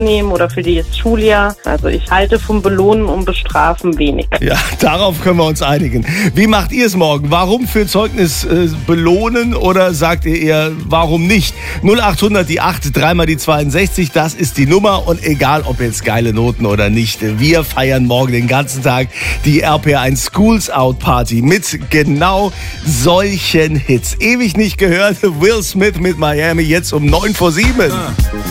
nehmen oder für das Schuljahr. Also ich halte vom Belohnen und Bestrafen wenig. Ja, darauf können wir uns einigen. Wie macht ihr es morgen? Warum für Zeugnis belohnen oder sagt ihr eher, warum nicht? 0800 die 8, dreimal die 62, das ist die Nummer und egal, ob jetzt geile Noten oder nicht, wir feiern morgen den ganzen Tag die RPR1 Schools Out Party mit genau solchen Hits. Ewig nicht gehört, Will Smith mit Miami, jetzt um 9:07.